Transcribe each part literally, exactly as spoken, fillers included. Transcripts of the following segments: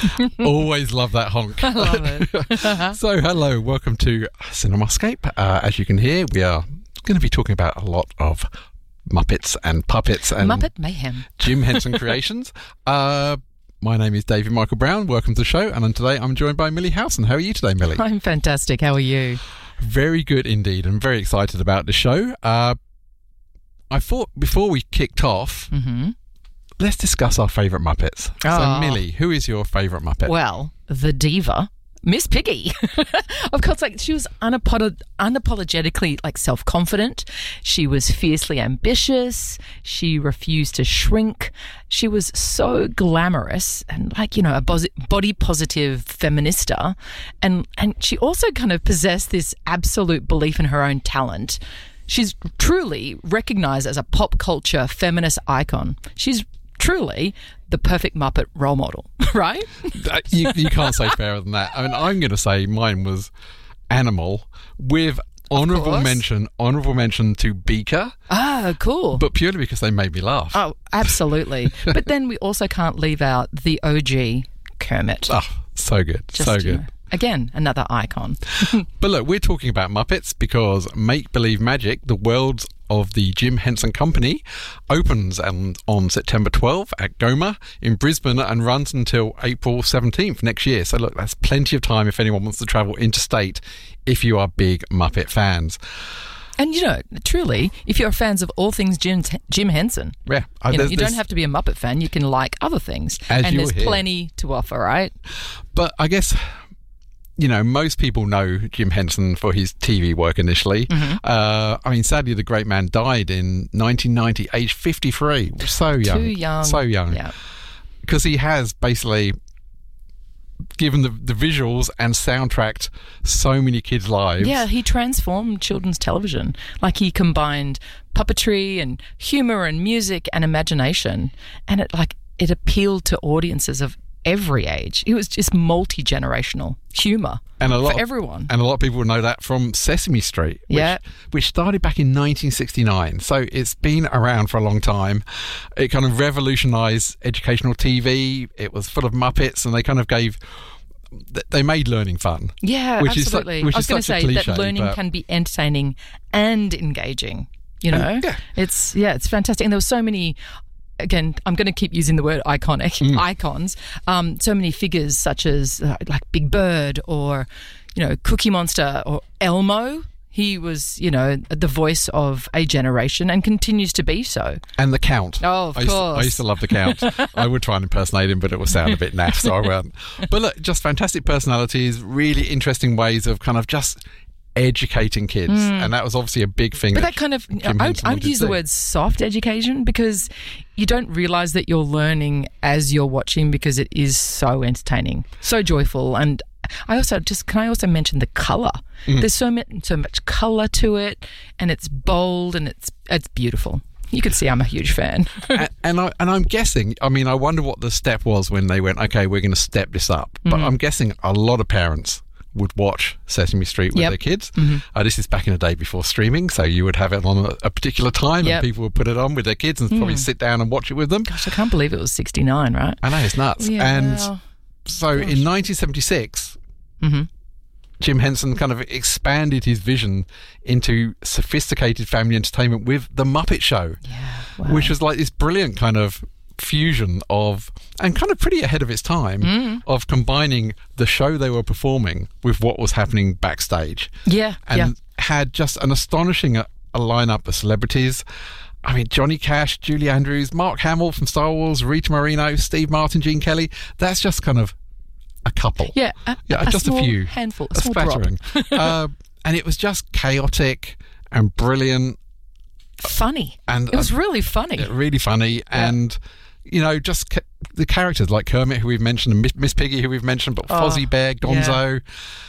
Always love that honk. I love it. So, hello, welcome to Cinemascape. Uh, as you can hear, we are going to be talking about a lot of Muppets and puppets and Muppet mayhem. Jim Henson creations. Uh, my name is David Michael Brown. Welcome to the show. And today I'm joined by Millie Howson. How are you today, Millie? I'm fantastic. How are you? Very good indeed. I'm very excited about the show. Uh, I thought before we kicked off, Mm-hmm. let's discuss our favourite Muppets. Oh. So, Millie, who is your favourite Muppet? Well, the diva, Miss Piggy. Of course, like she was unapolo- unapologetically like self-confident. She was fiercely ambitious. She refused to shrink. She was so glamorous and like, you know, a bos- body positive feminista. And, and she also kind of possessed this absolute belief in her own talent. She's truly recognised as a pop culture feminist icon. She's truly the perfect Muppet role model, right? you, you can't say fairer than that. I mean, I'm going to say mine was Animal with honourable course. mention, honourable mention to Beaker, Ah, cool. but purely because they made me laugh. Oh, absolutely. But then we also can't leave out the O G Kermit. Oh, so good, Just, so you good. know, again, another icon. But look, we're talking about Muppets because Make Believe Magic, the worlds of the Jim Henson Company, opens um, on September twelfth at Goma in Brisbane and runs until April seventeenth next year. So look, that's plenty of time if anyone wants to travel interstate if you are big Muppet fans. And, you know, truly, if you're fans of all things Jim, Jim Henson, Yeah, uh, you, know, there's- you don't there's- have to be a Muppet fan. You can like other things. As and you there's will hear. plenty to offer, right? But I guess, you know, most people know Jim Henson for his T V work initially. Mm-hmm. Uh, I mean, sadly, the great man died in nineteen ninety, aged fifty-three. So young. Too young. So young. Yeah. Because he has basically given the, the visuals and soundtracked so many kids' lives. Yeah, he transformed children's television. Like he combined puppetry and humour and music and imagination. And it like it appealed to audiences of every age. It was just multi-generational humour And a lot for of- everyone. And a lot of people know that from Sesame Street, which, Yeah. which started back in nineteen sixty-nine. So it's been around for a long time. It kind of revolutionised educational T V. It was full of Muppets, and they kind of gave... They made learning fun. Yeah, which is su- absolutely. which I was is going to such a say that cliche, learning but- can be entertaining and engaging. You know, And- yeah. it's yeah, it's fantastic. And there were so many. Again, I'm going to keep using the word iconic Mm. icons. Um, so many figures such as uh, like Big Bird or you know Cookie Monster or Elmo. He was, you know, the voice of a generation and continues to be so. And the Count. Oh, of I used, to, I course. used to love the Count. I would try and impersonate him, but it would sound a bit naff, so I won't. But look, just fantastic personalities, really interesting ways of kind of just educating kids. And that was obviously a big thing. Hmm. But that kind of, Jim I would, Henson I would wanted use to the do. word soft education because you don't realise that you're learning as you're watching because it is so entertaining, so joyful. And I also just, can I also mention the colour? Mm. There's so much, so much colour to it and it's bold and it's it's beautiful. You can see I'm a huge fan. and, and, I, and I'm guessing, I mean, I wonder what the step was when they went, okay, we're going to step this up. But Mm-hmm. I'm guessing a lot of parents would watch Sesame Street with Yep. their kids. Mm-hmm. Uh, this is back in the day before streaming, so you would have it on a, a particular time Yep. and people would put it on with their kids and Mm. probably sit down and watch it with them. Gosh, I can't believe it was sixty-nine, right? I know, it's nuts. Yeah, and well, so gosh. in nineteen seventy-six, mm-hmm. Jim Henson kind of expanded his vision into sophisticated family entertainment with The Muppet Show, Yeah, wow. which was like this brilliant kind of fusion of, and kind of pretty ahead of its time, Mm. of combining the show they were performing with what was happening backstage. Yeah, And yeah. had just an astonishing a, a lineup of celebrities. I mean, Johnny Cash, Julie Andrews, Mark Hamill from Star Wars, Rita Moreno, Steve Martin, Gene Kelly. That's just kind of a couple. Yeah, a, Yeah, a just small a few. handful, a A small drop. splattering. uh, and it was just chaotic and brilliant Funny. and It was uh, really funny. really funny. And, you know, just ca- the characters like Kermit, who we've mentioned, and Miss, Miss Piggy, who we've mentioned, but Oh, Fozzie Bear, Gonzo.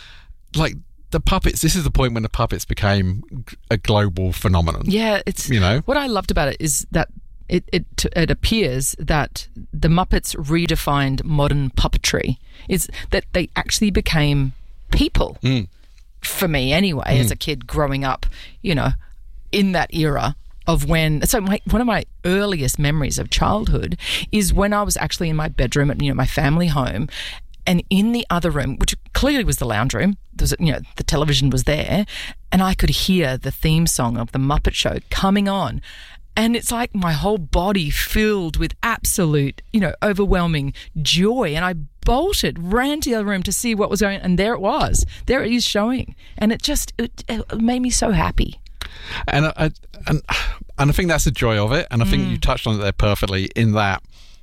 Like, the puppets, this is the point when the puppets became g- a global phenomenon. Yeah, it's You know? what I loved about it is that it it it appears that the Muppets redefined modern puppetry. Is that they actually became people. Mm. For me, anyway, as a kid growing up, you know, in that era of when. So my, one of my earliest memories of childhood is when I was actually in my bedroom at you know my family home, And in the other room, which clearly was the lounge room, there was, you know, the television was there, and I could hear the theme song of The Muppet Show coming on. And it's like my whole body filled with absolute, you know, overwhelming joy. And I bolted, ran to the other room to see what was going on. And there it was. There it is showing. And it just it, it made me so happy. And I, and, and I think that's the joy of it. And I think Mm. you touched on it there perfectly in that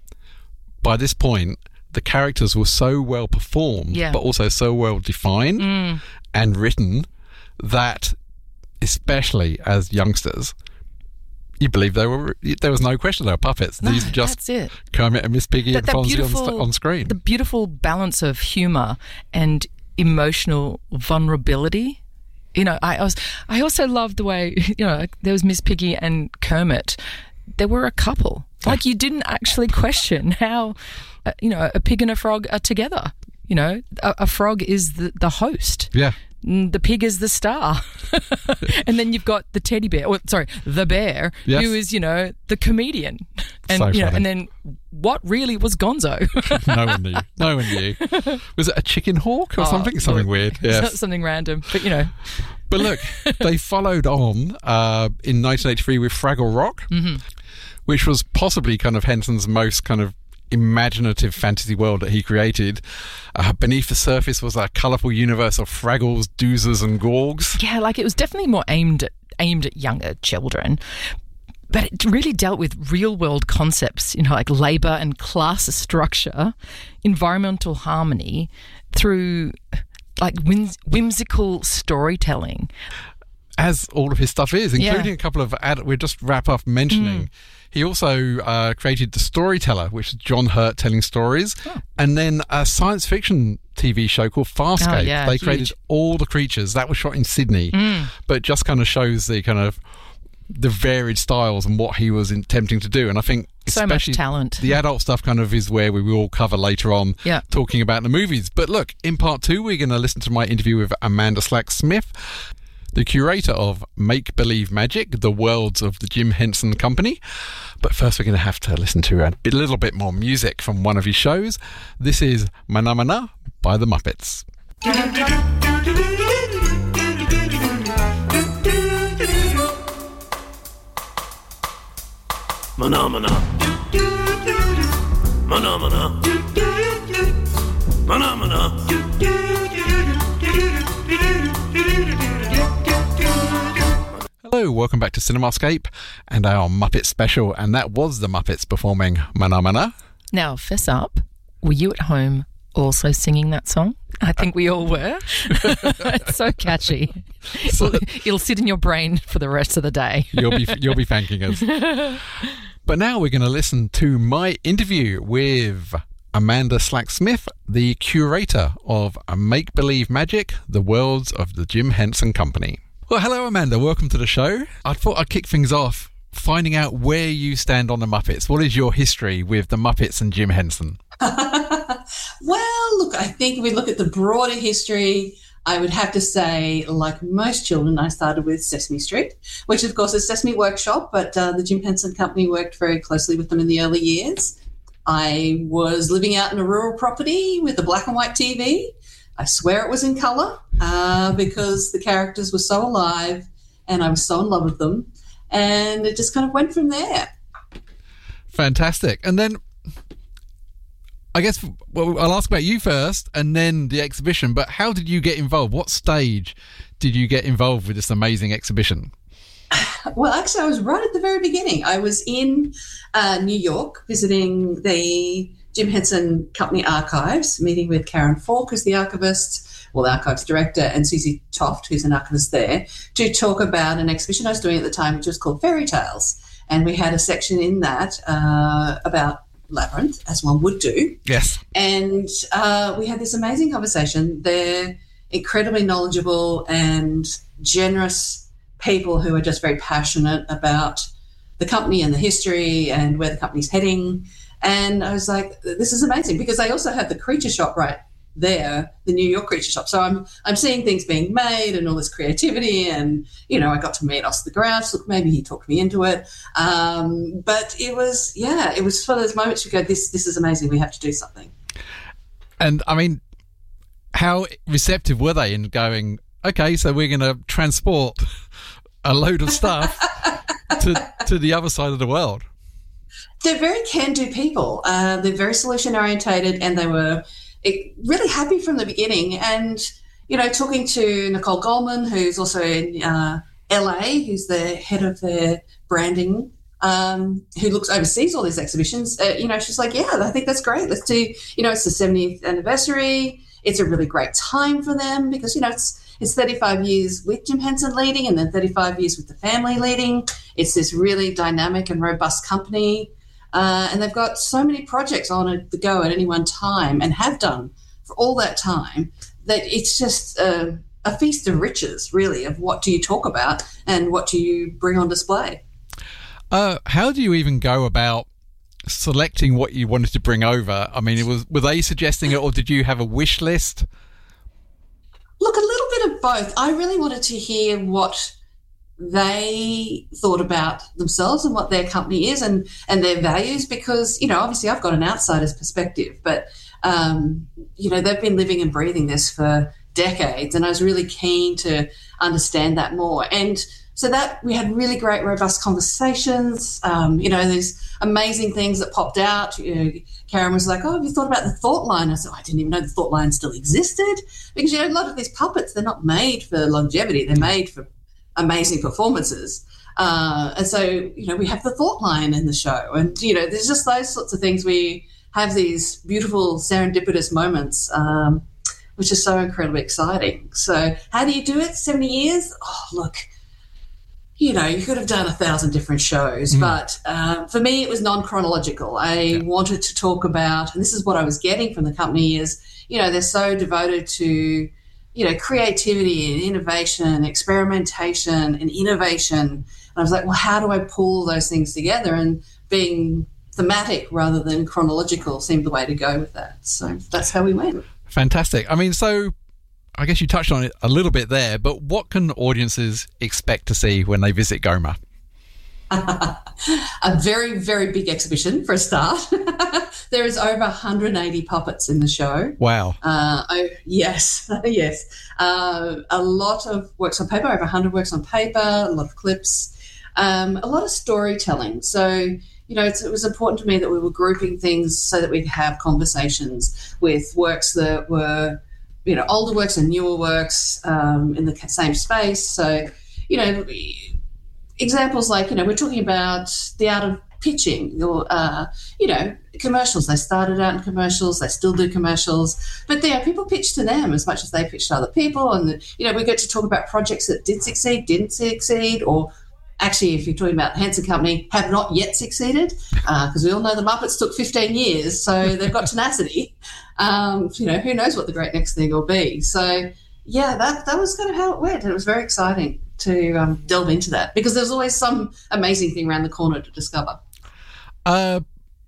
by this point, the characters were so well performed, Yeah. but also so well defined Mm. and written that, especially as youngsters, you believe they were. There was no question they were puppets. No, These were just that's it. Kermit and Miss Piggy and that Fonzie on, beautiful- st- on screen. The beautiful balance of humour and emotional vulnerability. You know, I, I was. I also loved the way, you know, there was Miss Piggy and Kermit. They were a couple. Like, you didn't actually question how, uh, you know, a pig and a frog are together. You know, a, a frog is the, the host. yeah. Mm, The pig is the star. And then you've got the teddy bear, or sorry, the bear, Yes. who is, you know, the comedian. And, So you know, funny. and then what really was Gonzo? No one knew. No one knew. Was it a chicken hawk or Oh, something? Something look, weird. Yes. Something random. But, you know, But look, they followed on uh, in nineteen eighty-three with Fraggle Rock, Mm-hmm. which was possibly kind of Henson's most kind of imaginative fantasy world that he created. Uh, beneath the surface was a colourful universe of Fraggles, Doozers and Gorgs. yeah, like it was definitely more aimed at, aimed at younger children. But it really dealt with real world concepts, you know, like labour and class structure, environmental harmony through like whims- whimsical storytelling. As all of his stuff is, including Yeah. a couple of ad- we'll just wrap up mentioning. Mm. He also uh, created The Storyteller, which is John Hurt telling stories, Oh. and then a science fiction T V show called Farscape. Oh, yeah, they huge. created all the creatures. That was shot in Sydney, Mm. but just kind of shows the kind of the varied styles and what he was attempting to do. And I think So much especially talent. the adult stuff kind of is where we will cover later on, Yeah. talking about the movies. But look, in part two, we're going to listen to my interview with Amanda Slack-Smith, the curator of Make Believe Magic, the worlds of the Jim Henson Company. But first, we're going to have to listen to a bit- little bit more music from one of his shows. This is Mana Mana by the Muppets. Mana mana. Mana mana. Mana mana. Hello, welcome back to Cinemascape and our Muppet special. And that was the Muppets performing Mana Mana. Now, fess up, were you at home also singing that song? I think we all were. It's so catchy. It'll, it'll sit in your brain for the rest of the day. You'll be you'll be thanking us. But now we're going to listen to my interview with Amanda Slack-Smith, the curator of Make Believe Magic, the worlds of the Jim Henson Company. Well, hello, Amanda. Welcome to the show. I thought I'd kick things off finding out where you stand on the Muppets. What is your history with the Muppets and Jim Henson? Well, look, I think if we look at the broader history, I would have to say, like most children, I started with Sesame Street, which of course is Sesame Workshop, but uh, the Jim Henson Company worked very closely with them in the early years. I was living out in a rural property with a black and white T V. I swear it was in colour uh, because the characters were so alive and I was so in love with them. And it just kind of went from there. Fantastic. And then I guess well, I'll ask about you first and then the exhibition. But how did you get involved? What stage did you get involved with this amazing exhibition? Well, actually, I was right at the very beginning. I was in uh, New York visiting the Jim Henson Company archives, meeting with Karen Falk, who's the archivist, well, the archives director, and Susie Toft, who's an archivist there, to talk about an exhibition I was doing at the time, which was called Fairy Tales. And we had a section in that uh, about Labyrinth, as one would do. Yes. And uh, we had this amazing conversation. They're incredibly knowledgeable and generous people who are just very passionate about the company and the history and where the company's heading. And I was like, this is amazing, because they also have the creature shop right there, the New York creature shop. So I'm I'm seeing things being made and all this creativity, and, you know, I got to meet Os the Grouch. Look, maybe he talked me into it. Um, but it was, yeah, it was for those moments you go, this this is amazing. We have to do something. And I mean, how receptive were they in going, okay, so we're going to transport a load of stuff to, to the other side of the world? They're very can-do people. Uh, they're very solution-orientated, and they were really happy from the beginning. And, you know, talking to Nicole Goldman, who's also in uh, L A, who's the head of their branding, um, who looks oversees all these exhibitions, uh, you know, she's like, yeah, I think that's great. Let's do, you know, it's the seventieth anniversary. It's a really great time for them because, you know, it's it's thirty-five years with Jim Henson leading and then thirty-five years with the family leading. It's this really dynamic and robust company. Uh, and they've got so many projects on the go at any one time and have done for all that time that it's just a, a feast of riches, really, of what do you talk about and what do you bring on display. Uh, how do you even go about selecting what you wanted to bring over? I mean, it was were they suggesting it, or did you have a wish list? Look, a little bit of both. I really wanted to hear what they thought about themselves and what their company is and, and their values because, you know, obviously I've got an outsider's perspective, but, um, you know, they've been living and breathing this for decades and I was really keen to understand that more. And so that we had really great, robust conversations. Um, you know, there's amazing things that popped out. You know, Karen was like, oh, have you thought about the thought line? I said, oh, I didn't even know the thought line still existed because, you know, a lot of these puppets, they're not made for longevity. They're made for amazing performances. Uh, and so, you know, we have the thought line in the show. And, you know, there's just those sorts of things. We have these beautiful serendipitous moments, um, which is so incredibly exciting. So how do you do it? seventy years? Oh, look, you know, you could have done a thousand different shows, mm. but um, for me it was non-chronological. I yeah. wanted to talk about, and this is what I was getting from the company is, you know, they're so devoted to, you know, creativity and innovation, experimentation and innovation. And I was like, well, how do I pull those things together? And being thematic rather than chronological seemed the way to go with that. So that's how we went. Fantastic. I mean, so I guess you touched on it a little bit there, but what can audiences expect to see when they visit GOMA? A very, very big exhibition for a start. There is over one hundred eighty puppets in the show. Wow. Uh, oh, yes, yes. Uh, a lot of works on paper, over one hundred works on paper, a lot of clips, um, a lot of storytelling. So, you know, it's, it was important to me that we were grouping things so that we could have conversations with works that were, you know, older works and newer works um, in the same space. So, you know, examples like, you know, we're talking about the art of pitching or, uh, you know, commercials. They started out in commercials. They still do commercials. But, you know, people pitch to them as much as they pitch to other people. And, you know, we get to talk about projects that did succeed, didn't succeed, or actually, if you're talking about the Henson Company, have not yet succeeded because uh, we all know the Muppets took fifteen years, so they've got tenacity. Um, you know, who knows what the great next thing will be. So, yeah, that, that was kind of how it went. And it was very exciting to um, delve into that because there's always some amazing thing around the corner to discover. Uh,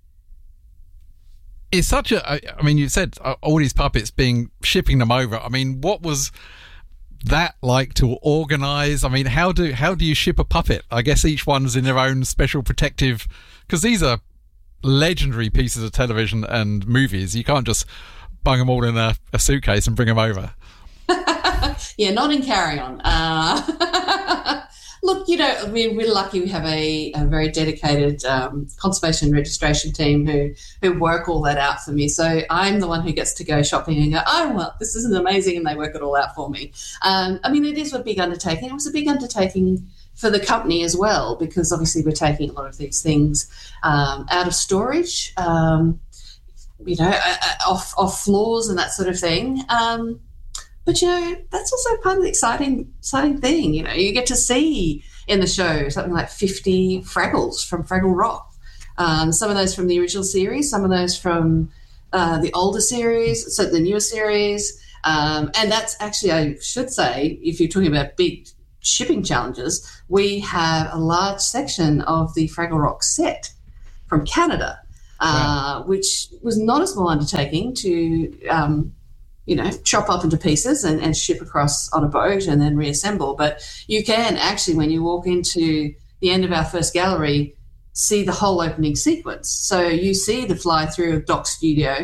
it's such a, I mean, you said uh, all these puppets being, shipping them over. I mean, what was that like to organise? I mean, how do, how do you ship a puppet? I guess each one's in their own special protective, because these are legendary pieces of television and movies. You can't just bung them all in a, a suitcase and bring them over. Yeah, not in carry-on. Uh, look, you know, we're, we're lucky we have a, a very dedicated um, conservation registration team who, who work all that out for me. So I'm the one who gets to go shopping and go, oh, well, this isn't amazing, and they work it all out for me. Um, I mean, it is a big undertaking. It was a big undertaking for the company as well because obviously we're taking a lot of these things um, out of storage, um, you know, off, off floors and that sort of thing. Um But, you know, that's also part of the exciting exciting thing. You know, you get to see in the show something like fifty Fraggles from Fraggle Rock. Um, some of those from the original series, some of those from uh, the older series, so the newer series. Um, and that's actually, I should say, if you're talking about big shipping challenges, we have a large section of the Fraggle Rock set from Canada, uh, wow. which was not a small undertaking to um, – you know, chop up into pieces and, and ship across on a boat and then reassemble. But you can actually, when you walk into the end of our first gallery, see the whole opening sequence. So you see the fly-through of Doc's studio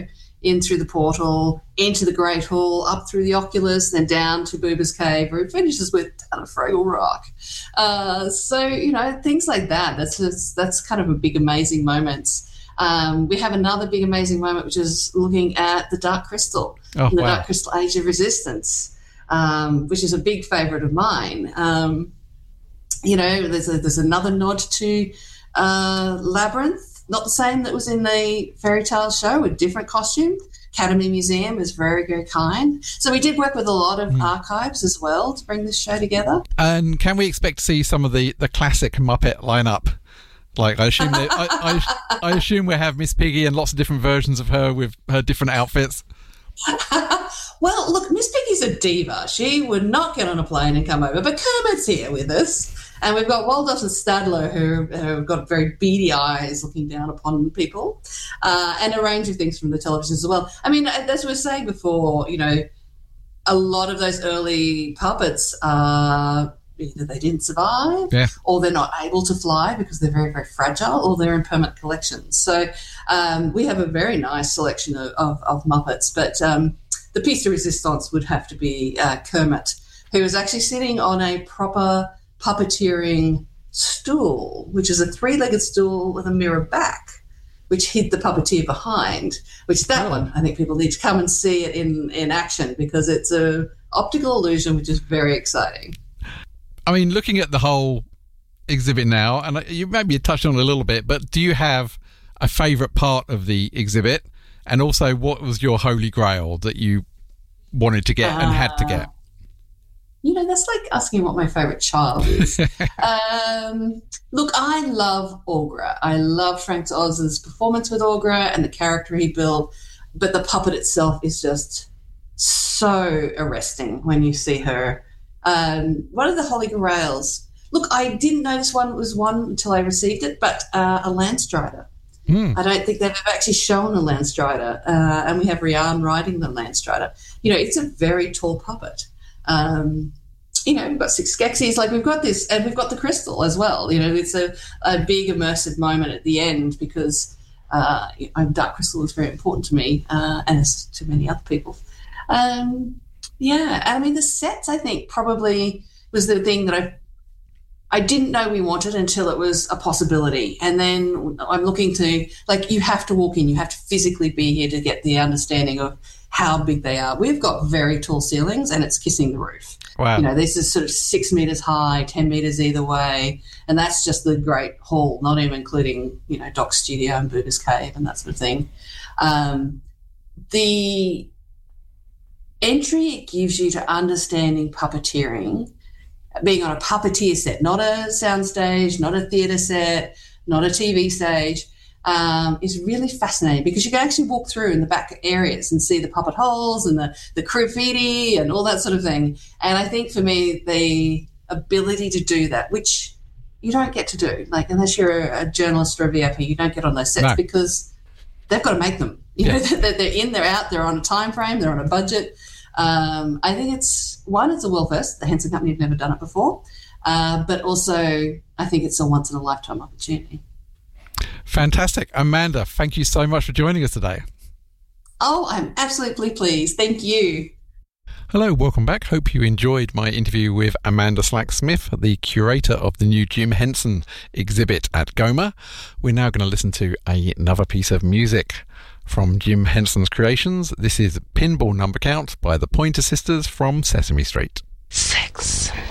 in through the portal, into the Great Hall, up through the Oculus, then down to Boober's Cave, where it finishes with Town of Fraggle Rock. Uh, so, you know, things like that. That's just, that's kind of a big, amazing moments. Um, we have another big, amazing moment, which is looking at the Dark Crystal, oh, the wow. Dark Crystal Age of Resistance, um, which is a big favourite of mine. Um, you know, there's a, there's another nod to uh, Labyrinth. Not the same that was in the Fairy Tale show, a different costume. Academy Museum is very, very kind. So we did work with a lot of mm. archives as well to bring this show together. And can we expect to see some of the, the classic Muppet lineup? Like, I assume that, I, I, I assume we have Miss Piggy and lots of different versions of her with her different outfits. Well, look, Miss Piggy's a diva. She would not get on a plane and come over, but Kermit's here with us. And we've got Waldorf and Stadler, who have got very beady eyes looking down upon people, uh, and a range of things from the television as well. I mean, as we were saying before, you know, a lot of those early puppets, uh, either they didn't survive yeah. or they're not able to fly because they're very, very fragile, or they're in permanent collections. So um, we have a very nice selection of, of, of Muppets, but um, the piece de resistance would have to be uh, Kermit, who is actually sitting on a proper puppeteering stool, which is a three-legged stool with a mirror back, which hid the puppeteer behind, which that oh. one, I think people need to come and see it in, in action, because it's a optical illusion, which is very exciting. I mean, looking at the whole exhibit now, and you maybe touched on it a little bit, but do you have a favourite part of the exhibit? And also, what was your holy grail that you wanted to get uh, and had to get? You know, that's like asking what my favourite child is. um, look, I love Aughra. I love Frank Oz's performance with Aughra and the character he built, but the puppet itself is just so arresting when you see her. Um, what are the holy grails? Look, I didn't notice one was one until I received it, but uh, a Landstrider. Mm. I don't think they've ever actually shown a Landstrider, uh, and we have Rian riding the Landstrider. You know, it's a very tall puppet. Um, you know, we've got six Skeksis, like we've got this, and we've got the crystal as well. You know, it's a, a big immersive moment at the end, because uh, Dark Crystal is very important to me, uh, and as to many other people. Um, yeah, I mean, the sets, I think, probably was the thing that I I didn't know we wanted until it was a possibility. And then I'm looking to, like, you have to walk in, you have to physically be here to get the understanding of how big they are. We've got very tall ceilings, and it's kissing the roof. Wow. You know, this is sort of six metres high, ten metres either way, and that's just the Great Hall, not even including, you know, Doc's studio and Boober's Cave and that sort of thing. Um, the entry it gives you to understanding puppeteering, being on a puppeteer set, not a soundstage, not a theatre set, not a T V stage, um, is really fascinating, because you can actually walk through in the back areas and see the puppet holes and the, the graffiti and all that sort of thing. And I think for me, the ability to do that, which you don't get to do, like unless you're a, a journalist or a V I P, you don't get on those sets no. because they've got to make them. You yeah. know, they're, they're in, they're out, they're on a time frame, they're on a budget. Um, I think it's, one, it's a world first. The Henson Company have never done it before. Uh, but also, I think it's a once-in-a-lifetime opportunity. Fantastic. Amanda, thank you so much for joining us today. Oh, I'm absolutely pleased. Thank you. Hello, welcome back. Hope you enjoyed my interview with Amanda Slack-Smith, the curator of the new Jim Henson exhibit at GOMA. We're now going to listen to another piece of music from Jim Henson's creations. This is Pinball Number Count by the Pointer Sisters from Sesame Street. Six.